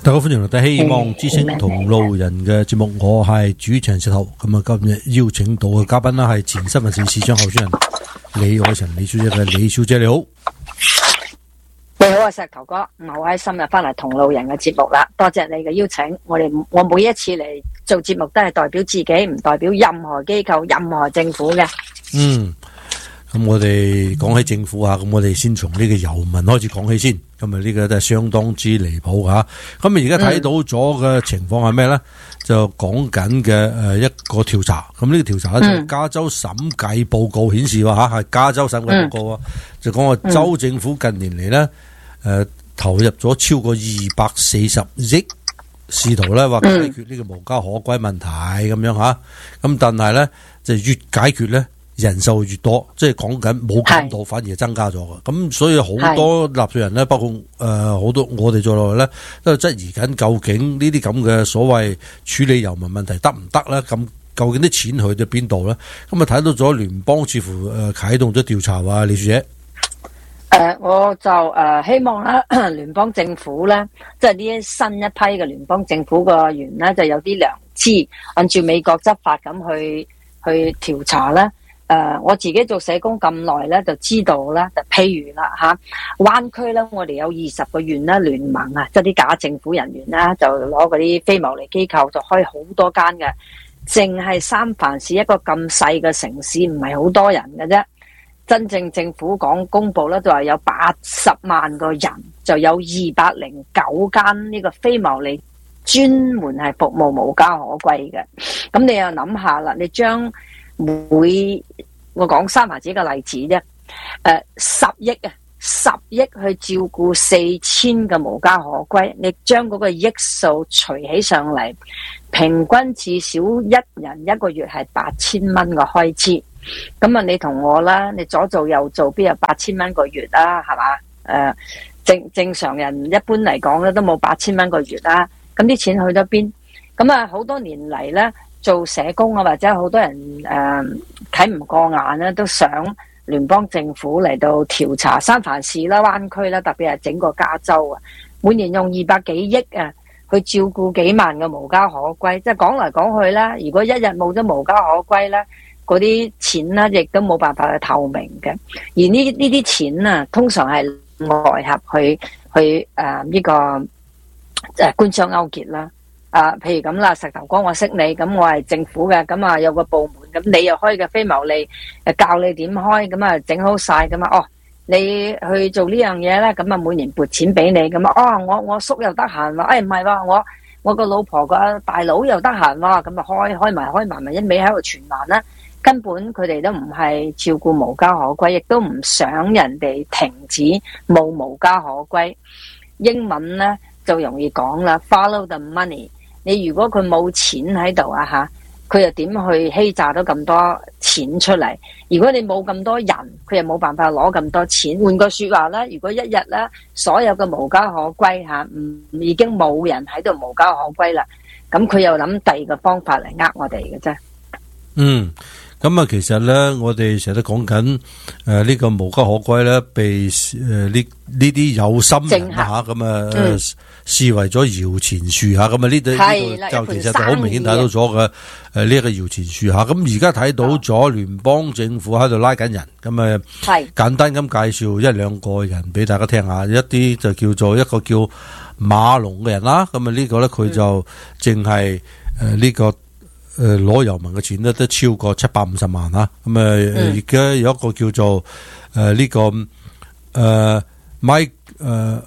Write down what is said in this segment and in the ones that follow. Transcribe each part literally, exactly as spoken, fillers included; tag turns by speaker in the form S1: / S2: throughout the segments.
S1: 大家歡迎嚟到希望之聲同路人嘅節目，我係主持人石頭。咁啊，今日邀請到嘅嘉賓啦係前新聞市市長候選人李愛晨李小姐嘅。李小姐你好。
S2: 你好啊，石頭哥，好開心啊，翻嚟同路人嘅節目啦，多謝你嘅邀請。我哋我每一次嚟做節目都係代表自己，唔代表任何機構、任何政府嘅。
S1: 嗯。咁我哋講起政府啊，咁我哋先從呢個遊民開始講起先。咁啊，呢個都係相當之離譜吓。咁啊，而家睇到咗嘅情況係咩咧？就講緊嘅誒一個調查。咁呢個調查咧就係加州審計報告顯示話吓，係加州審計報告啊，就講話州政府近年嚟咧誒投入咗超過二百四十億，試圖咧話解決呢個無家可歸問題咁樣吓。咁但係咧就越解決咧，人數越多，即係講緊冇減到，反而係增加咗嘅。咁所以好多納稅人咧，包括誒好、呃、多我哋在內咧，都係質疑緊究竟呢啲咁嘅所謂處理遊民問題得唔得咧？咁究竟啲錢去咗邊度咧？咁啊睇到咗聯邦似乎誒啟動咗調查啊，李小姐。
S2: 誒、呃，我就誒、呃、希望咧，聯邦政府咧，即係呢一新一批嘅聯邦政府個員咧，就有啲良知，按照美國執法咁去去調查咧。誒、呃，我自己做社工咁耐咧，就知道啦。就譬如啦嚇，灣區咧，我哋有二十個縣啦，聯盟啊，即係啲假政府人員啦，就攞嗰啲非牟利機構，就開好多間嘅。淨係三藩市一個咁細嘅城市，唔係好多人嘅啫。真正政府講公佈咧，就話有八十萬個人，就有二百零九間呢個非牟利專門係服務無家可歸嘅。咁你又諗下啦，你將每我講三藩市嘅例子啫，誒十億啊，十億去照顧四千個無家可歸，你將嗰個億數除起上嚟，平均至少一人一個月係八千蚊個開支。咁啊，你同我啦，你左做右做，邊有八千蚊個月啦，係嘛？誒、呃、正正常人一般嚟講咧，都冇八千蚊個月啦。咁啲錢去咗邊？咁啊，好多年嚟咧。做社工啊，或者好多人誒睇唔過眼咧，都想聯邦政府嚟到調查三藩市啦、灣區啦，特別係整個加州啊，每年用二百幾億啊去照顧幾萬個無家可歸，即係講嚟講去啦。如果一日冇咗無家可歸咧，嗰啲錢咧亦都冇辦法去透明嘅。而呢呢啲錢啊，通常係外合去去誒呢、呃這個誒、呃、官商勾結啦。啊，譬如咁啦，石頭哥，我識你，咁我係政府嘅，咁啊有個部門，咁你又開嘅非牟利，誒教你點開，咁啊整好晒，咁啊哦，你去做呢樣嘢咧，咁啊每年撥錢俾你，咁啊哦，我我叔又得閒話，誒唔係喎，我我個老婆個大佬又得閒喎，咁啊開開埋開埋咪一味喺度傳聞啦，根本佢哋都唔係照顧無家可歸，亦都唔想人哋停止冇無家可歸。英文咧就容易講啦 ，follow the money。你如果佢冇錢喺度啊吓，佢又點去欺詐到咁多錢出嚟？如果你冇咁多人，佢又冇辦法攞咁多錢。換句說話咧，如果一日咧所有嘅無家可歸吓，唔已經冇人喺度無家可歸啦，咁佢又諗第二個方法嚟呃我哋嘅啫。
S1: 嗯。咁啊，其實咧，我哋成日都講緊誒呢個無家可歸咧，被誒呢呢啲有心人吓咁啊，嗯、視為咗搖錢樹吓，咁啊呢度呢度就其實就好明顯睇到咗嘅誒呢一個搖錢樹吓。咁而家睇到咗聯邦政府喺度拉緊人，咁啊簡單咁介紹一兩個人俾大家聽下，一啲就叫做一個叫馬龍嘅人啦，咁啊呢個咧佢就淨係誒呢個。誒，攞遊民嘅錢咧都超過七百五十萬吓，咁啊，而家有一個叫做誒呢、呃這個誒、呃、Mike 誒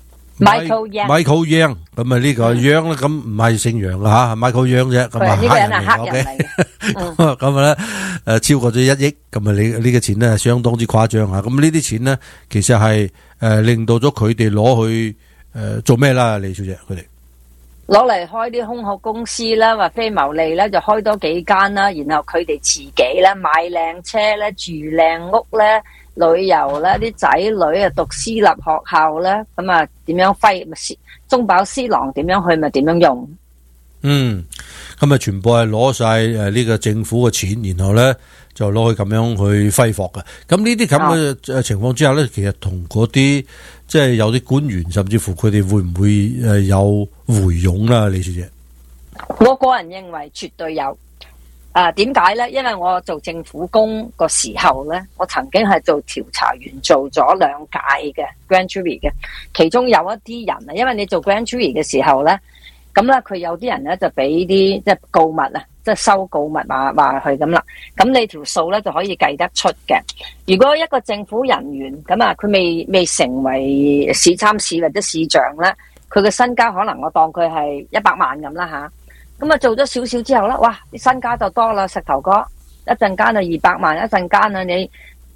S2: Michael Yang
S1: Michael Yang， 咁啊呢個 Yang 咧咁唔係姓楊嘅吓，係 Michael Yang 啫，咁啊黑人嚟嘅，咁咁咧誒超過咗一億，咁啊你呢個錢咧係相當之誇張吓，咁呢啲錢咧其實係誒、呃、令到咗佢哋攞去誒、呃、做咩啦，李小姐佢哋？
S2: 攞嚟開啲空殼公司啦，或非牟利咧就開多幾間啦，然後佢哋自己咧買靚車咧、住靚屋咧、旅遊咧，啲仔女啊讀私立學校咧，咁啊點樣揮咪中飽私囊點樣去咪點樣用？嗯，
S1: 咁啊全部係攞晒誒呢個政府嘅錢，然後咧就攞去咁樣去揮霍嘅。咁呢啲咁嘅誒情況之下咧，其實同嗰啲即係有啲官員甚至乎佢哋會唔會誒有回傭啦？李小姐，
S2: 我個人認為絕對有。啊，點解呢？因為我做政府工個時候呢，我曾經係做調查員，做咗兩屆嘅 grand jury 嘅。其中有一啲人啊，因為你做 grand jury 嘅時候呢，咁咧佢有啲人呢就俾啲即係告密啊，即係收告密話話佢咁啦。咁你條數呢就可以計得出嘅。如果一個政府人員咁啊，佢未未成為市參市或者市長呢，佢嘅身家可能我當佢係一百萬咁啦吓。咁啊，做咗少少之後啦，哇！啲身家就多啦，石頭哥，一陣間就二百萬，一陣間啊，你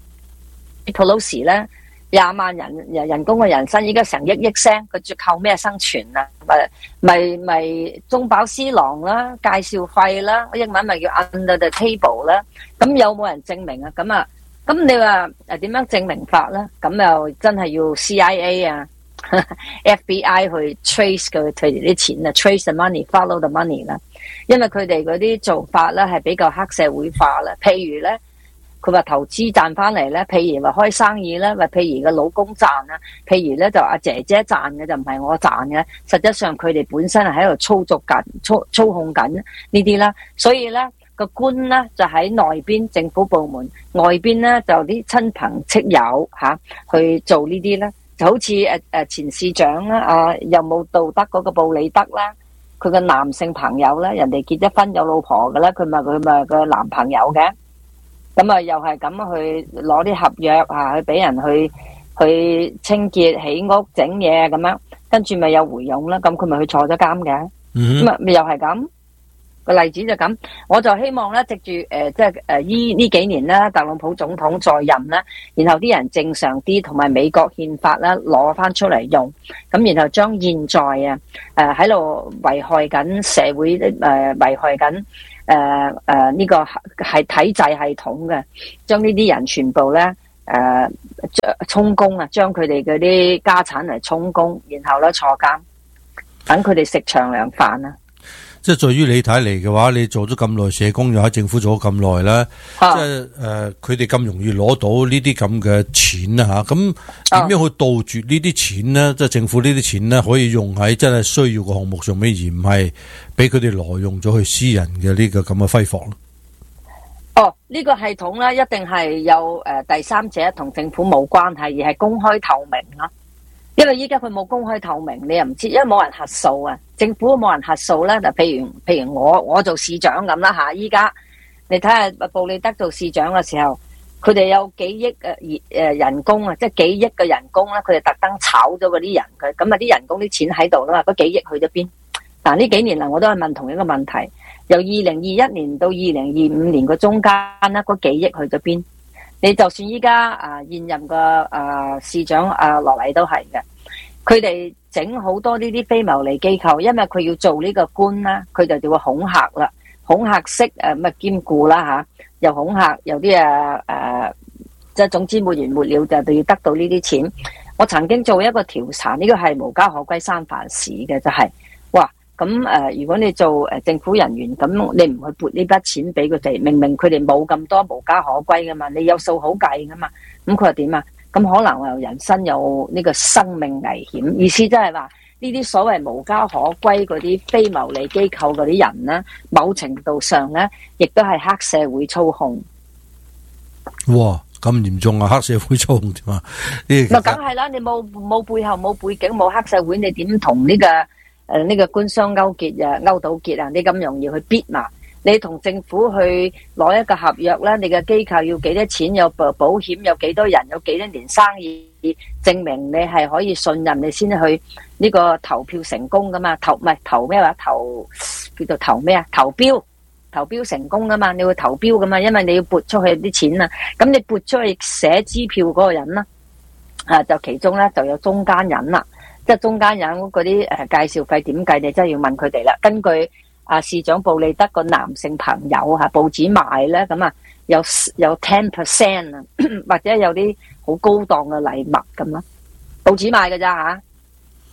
S2: Pelosi 咧廿萬人人人工嘅人薪，依家成億億聲，佢仲靠咩生存啊？咪咪咪中飽私囊啦，介紹費啦，英文咪叫 under the table 啦。咁有冇人證明啊？咁啊，咁你話誒點樣證明法咧？咁又真係要 C I A 啊？F B I 去 trace 佢佢哋啲錢啊 ，trace the money，follow the money 啦。因為佢哋嗰啲做法咧係比較黑社會化啦。譬如咧，佢話投資賺翻嚟咧，譬如話開生意咧，或譬如個老公賺啦，譬如咧就阿姐姐賺嘅就唔係我賺嘅。實際上佢哋本身係喺度操作緊、操操控緊呢啲啦。所以咧個官咧就喺內邊政府部門，外邊咧就啲親朋戚友吓、啊、去做呢啲咧。就好似誒誒前市長啦，啊又冇道德嗰個布里德啦，佢個男性朋友咧，人哋結咗婚有老婆嘅咧，佢咪佢咪個男朋友嘅，咁啊又係咁去攞啲合約啊，去俾人去去清潔起屋整嘢咁樣，跟住咪有回傭啦，咁佢咪去坐咗監嘅，咁啊咪又係咁。個例子就咁，我就希望咧，藉住誒，即係誒，依呢幾年咧，特朗普總統在任咧，然後啲人正常啲，同埋美國憲法咧攞翻出嚟用，咁然後將現在啊誒喺度危害緊社會誒、呃、危害緊誒誒呢個係體制系統嘅，將呢啲人全部咧誒充公啊，將佢哋嗰啲家產嚟充公，然後咧坐監，等佢哋食長糧飯啊！
S1: 即係在於你睇嚟嘅話，你做咗咁耐社工，又喺政府做咗咁耐啦，即係誒，佢哋咁容易攞到呢啲咁嘅錢啊吓，咁點樣去杜絕呢啲錢呢？即係政府呢啲錢呢，可以用喺真係需要嘅項目上面，而唔係俾佢哋挪用咗去私人嘅呢個咁嘅揮霍咯。
S2: 哦，呢個系統咧一定係有誒第三者同政府冇關係，而係公開透明啦。因為依家佢冇公開透明，你又唔知，因為冇人核數啊，政府都冇人核數咧。就譬如譬如我我做市長咁啦吓，依家你睇下布里德做市長嘅時候，佢哋有幾億誒誒人工啊，即係幾億嘅人工咧，佢哋特登炒咗嗰啲人佢，咁啊啲人工啲錢喺度啦嘛，嗰幾億去咗邊？嗱呢幾年嚟我都係問同一個問題，由二零二一年到二零二五年個中間咧，嗰幾億去咗邊？你就算依家啊現任嘅啊市長啊羅禮都係嘅，佢哋整好多呢啲非牟利機構，因為佢要做呢個官啦，佢就就會恐嚇啦，恐嚇式誒乜兼顧啦吓，又恐嚇，有啲誒誒，即係總之沒完沒了就就要得到呢啲錢。我曾經做一個調查，呢個係無家可歸三藩市嘅，就係哇。咁誒、呃，如果你做誒政府人員，咁你唔去撥呢筆錢俾佢哋，明明佢哋冇咁多無家可歸噶嘛，你有數好計噶嘛，咁佢話點啊？咁可能話人身有呢個生命危險，意思即係話呢啲所謂無家可歸嗰啲非牟利機構嗰啲人咧，某程度上咧，亦都係黑社會操控。
S1: 哇！咁嚴重啊，黑社會操控啫嘛？呢個
S2: 梗係啦，你冇冇背後冇背景冇黑社會，你點同呢個？誒，呢、呃這個官商勾結啊，勾到結啊，你咁容易去逼嘛？你同政府去攞一個合約咧，你嘅機構要幾多錢？有保保險，有幾多人？有幾多年生意？證明你係可以信任，你先去呢個投票成功噶嘛？投唔係投咩話？投叫做投咩啊？投標，投標成功噶嘛？你會投標噶嘛？因為你要撥出去啲錢啊，咁你撥出去寫支票嗰個人啦，啊，就其中咧就有中間人啦。即係中間人嗰啲誒介紹費點計，你真係要問佢哋啦。根據啊市長布利德個男性朋友嚇報紙賣咧，咁啊有有 ten percent 啊，或者有啲好高檔嘅禮物咁咯，報紙賣㗎咋嚇。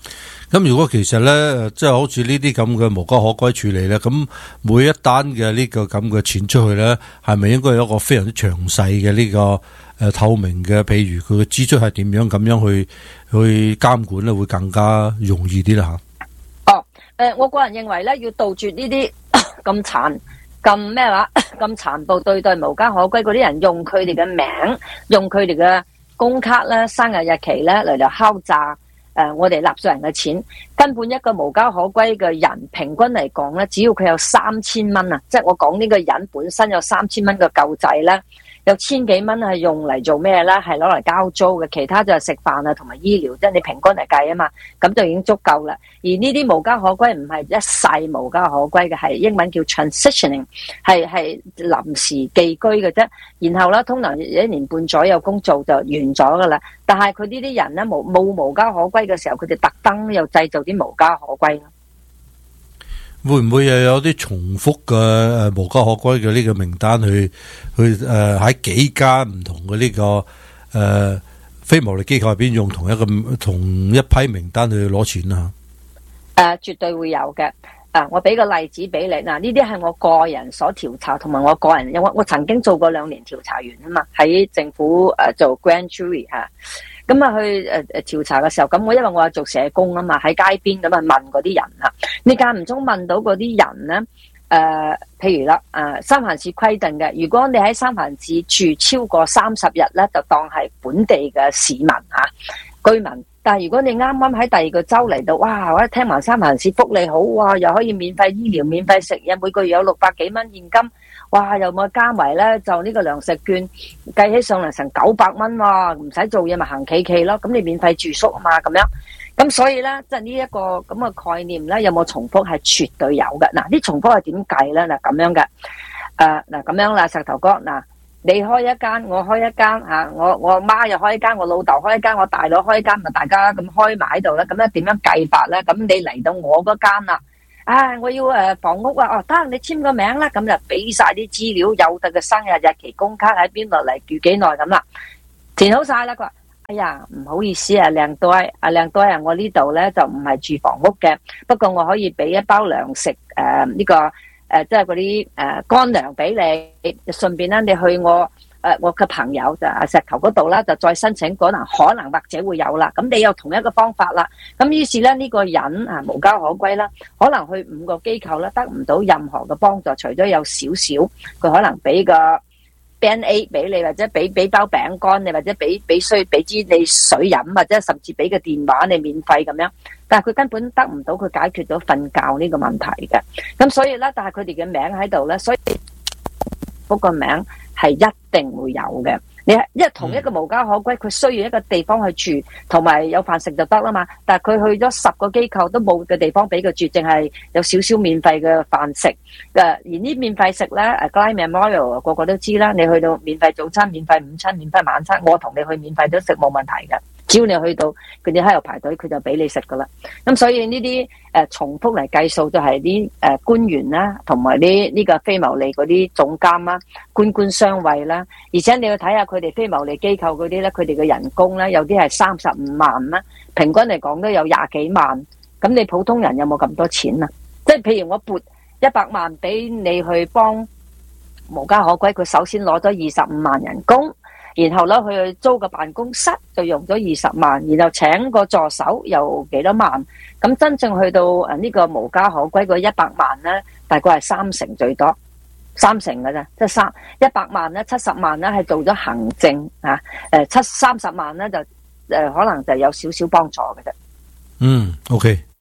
S1: 咁如果其實咧，即係好似呢啲咁嘅無家可歸處理咧，咁每一單嘅呢個咁嘅錢出去咧，係咪應該有一個非常之詳細嘅呢個誒透明嘅？譬如佢嘅支出係點樣，咁樣去去監管咧，會更加容易啲啦吓。
S2: 哦，誒，我個人認為咧，要杜絕呢啲咁殘。咁咩話咁殘暴對待無家可歸嗰啲人，用佢哋嘅名，用佢哋嘅工卡咧、生日日期咧嚟到敲詐誒、呃，我哋納稅人嘅錢。根本一個無家可歸嘅人，平均嚟講咧，只要佢有三千蚊啊，即係我講呢個人本身有三千蚊嘅救濟咧，有千幾蚊係用嚟做咩咧？係攞嚟交租嘅，其他就係食飯啊同埋醫療，即係你平均嚟計啊嘛，咁就已經足夠啦。而呢啲無家可歸唔係一世無家可歸嘅，係英文叫 transitioning， 係係臨時寄居嘅啫。然後咧，通常一年半左右工做就完咗噶啦。但係佢呢啲人咧冇冇無家可歸嘅時候，佢哋特登又製造啲無家可歸咯。
S1: 會唔會又有啲重複嘅誒無家可歸嘅呢個名單去去誒喺、呃、幾間唔同嘅呢、這個誒、呃、非牟利機構入邊用同一個同一批名單去攞錢啊？
S2: 誒、呃，絕對會有嘅。啊，我俾個例子俾你嗱，呢啲係我個人所調查，同埋我個人，因為我曾經做過兩年調查員啊嘛，喺政府誒、呃、做 grand jury 吓、啊。咁啊去誒誒調查嘅時候，咁我因為我係做社工啊嘛，喺街邊咁啊問嗰啲人啊，你間唔中問到嗰啲人咧，誒、呃，譬如啦，誒、呃，三藩市規定嘅，如果你喺三藩市住超過三十日咧，就當係本地嘅市民吓、啊、居民。但係如果你啱啱喺第二個州嚟到，哇！我一聽埋三藩市福利好啊，又可以免費醫療、免費食嘢，每個月有六百幾蚊現金。哇！又冇加埋咧，就呢個糧食券計起上嚟成九百蚊喎，唔使做嘢咪行企企咯。咁你免費住宿啊嘛，咁樣。咁所以咧，即係呢一個咁嘅概念咧，有冇重複係絕對有嘅。嗱，啲重複係點計咧？嗱，咁樣嘅。誒，嗱，咁樣啦，石頭哥，嗱，你開一間，我開一間嚇，我我媽又開一間，我老豆開一間，我大佬開一間，咪大家咁開埋喺度咧。咁咧點樣計法咧？咁你嚟到我嗰間啦。啊！我要誒房屋啊！哦，得你簽個名啦，咁就俾晒啲資料，有得嘅生日日期、工卡喺邊度嚟，住幾耐咁啦，填好晒啦。佢話：哎呀，唔好意思啊，靚多啊，靚多啊，我呢度咧就唔係住房屋嘅，不過我可以俾一包糧食誒呢、呃這個誒、呃，即係嗰啲誒乾糧俾你，順便咧你去我。誒，我嘅朋友就阿石頭嗰度啦，就再申請，可能可能或者會有啦。咁你有同一個方法啦。咁於是咧呢、這個人啊無家可歸啦，可能去五個機構咧得唔到任何嘅幫助，除咗有少少，佢可能俾個 band aid 俾你，或者俾俾包餅乾你，或者俾俾需俾支你水飲，或者甚至俾個電話你免費咁樣。但係佢根本得唔到佢解決到瞓覺呢個問題嘅。咁所以咧，但係佢哋嘅名喺度咧，所以嗰個名。係一定會有嘅，你因為同一個無家可歸，佢需要一個地方去住，同埋有飯食就得啦嘛。但係佢去咗十個機構都冇嘅地方俾佢住，淨係有少少免費嘅飯食。誒，而呢免費食咧，誒 Guy Memorial 個個都知啦。你去到免費早餐、免費午餐、免費晚餐，我同你去免費都食冇問題嘅。只要你去到，佢哋喺度排隊，佢就俾你食噶啦。咁所以呢啲誒重複嚟計數，就係啲誒官員啦，同埋啲呢個非牟利嗰啲總監啦，官官相衛啦。而且你要睇下佢哋非牟利機構嗰啲咧，佢哋嘅人工咧，有啲係三十五萬啦，平均嚟講都有廿幾萬。咁你普通人有冇咁多錢啊？即係譬如我撥一百萬俾你去幫無家可歸，佢首先攞咗二十五萬人工。然後咧，佢去租個辦公室就用咗二十萬，然後請個助手又幾多萬，咁真正去到誒呢個無家可歸嗰一百萬咧，大概係三成最多，三成嘅啫，即係三一百萬咧，七十萬咧係做咗行政啊，誒七三十萬咧就誒可能就有少少幫助嘅啫。
S1: 嗯 ，OK。